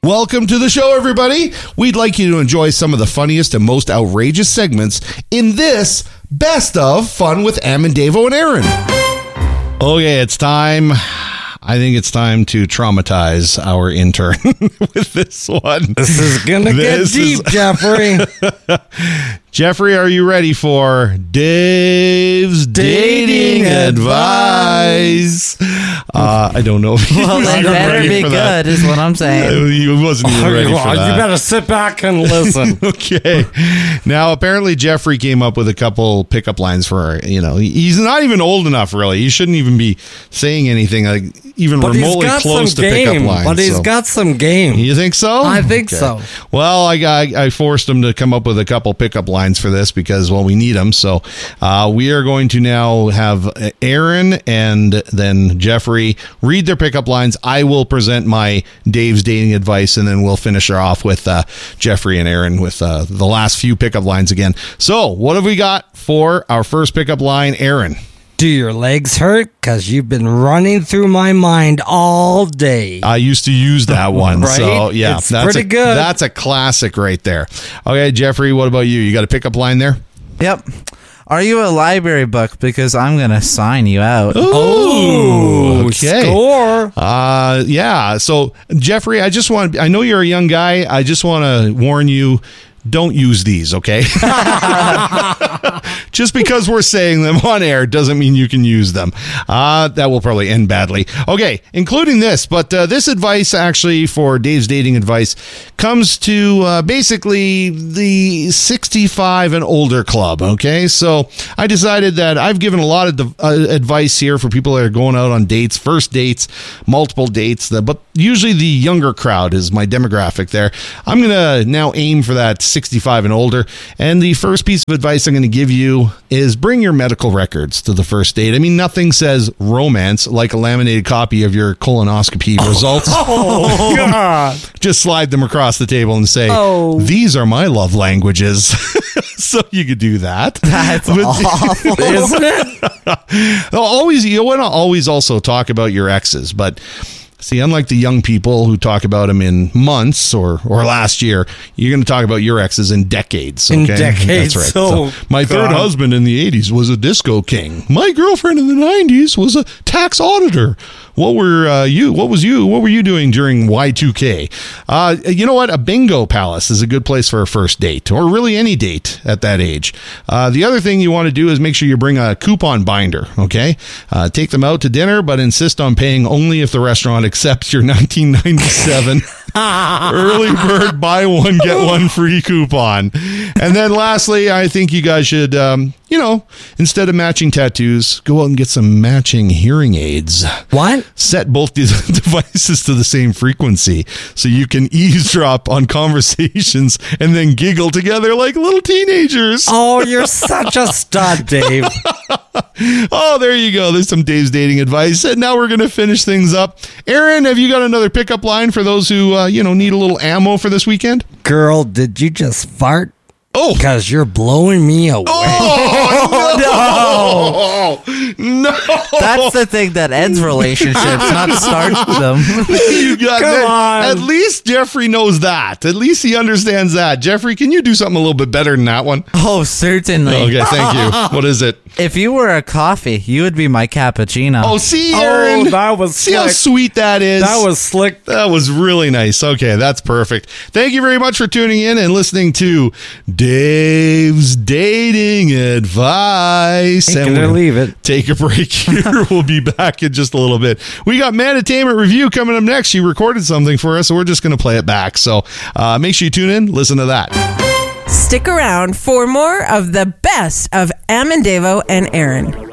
Welcome to the show, everybody. We'd like you to enjoy some of the funniest and most outrageous segments in this Best of Fun with Am and Davo and Aaron. Okay, it's time. I think it's time to traumatize our intern with this one. This is going to get deep, Jeffrey. Jeffrey, are you ready for Dave's Dating Advice? I don't know if well, it better be good, is what I'm saying. He wasn't even ready for that. You better sit back and listen. Okay. Now, apparently, Jeffrey came up with a couple pickup lines for, he's not even old enough, really. He shouldn't even be saying anything like even remotely close to pickup lines. But he's got some game. You think so? I think so. Well, I forced him to come up with a couple pickup lines for this because, well, we need them. So we are going to now have Aaron and then Jeffrey read their pickup lines. I will present my Dave's Dating Advice, and then we'll finish her off with Jeffrey and Aaron with the last few pickup lines again. So what have we got for our first pickup line, Aaron? Do your legs hurt? Because you've been running through my mind all day. I used to use that one. Right? So, yeah. It's pretty good. That's a classic right there. Okay, Jeffrey, what about you? You got a pickup line there? Yep. Are you a library book? Because I'm going to sign you out. Ooh, okay. Score. Yeah. So, Jeffrey, I know you're a young guy. I just want to warn you, don't use these, okay? Just because we're saying them on air doesn't mean you can use them. That will probably end badly. Okay, including this, but this advice actually for Dave's Dating Advice comes to basically the 65 and older club, okay? So I decided that I've given a lot of advice here for people that are going out on dates, first dates, multiple dates, but usually the younger crowd is my demographic there. I'm going to now aim for that 65 and older, and the first piece of advice I'm going to give you is bring your medical records to the first date. I mean, nothing says romance like a laminated copy of your colonoscopy results. Oh, God. Just slide them across the table and say, these are my love languages. So you could do that. That's awful. Isn't it? You want to always also talk about your exes, but see, unlike the young people who talk about them in months or last year, you're going to talk about your exes in decades. Okay? In decades. That's right. So my third husband in the 80s was a disco king. My girlfriend in the 90s was a tax auditor. What were you? What were you doing during Y2K? You know what? A bingo palace is a good place for a first date, or really any date at that age. The other thing you want to do is make sure you bring a coupon binder. Okay, take them out to dinner, but insist on paying only if the restaurant accepts your 1997 early bird buy one get one free coupon. And then lastly, I think you guys should instead of matching tattoos, go out and get some matching hearing aids. What? Set both these devices to the same frequency so you can eavesdrop on conversations and then giggle together like little teenagers. Oh, you're such a stud, Dave. Oh, there you go. There's some Dave's Dating Advice. And now we're going to finish things up. Aaron, have you got another pickup line for those who, need a little ammo for this weekend? Girl, did you just fart? Oh. Because you're blowing me away. Oh, no. That's the thing that ends relationships, not starts them. You got Come on. At least Jeffrey knows that. At least he understands that. Jeffrey, can you do something a little bit better than that one? Oh, certainly. Okay, thank you. What is it? If you were a coffee, you would be my cappuccino. Oh, see, Aaron. Oh, that was See how slick. sweet that is? That was slick. That was really nice. Okay, that's perfect. Thank you very much for tuning in and listening to Dave's Dating Advice. Ain't And gonna we'll leave it. take a break here. We'll be back in just a little bit. We got Manatainment Review coming up next. She recorded something for us, so we're just going to play it back. So make sure you tune in. Listen to that. Stick around for more of the best of Am and Davo and Aaron.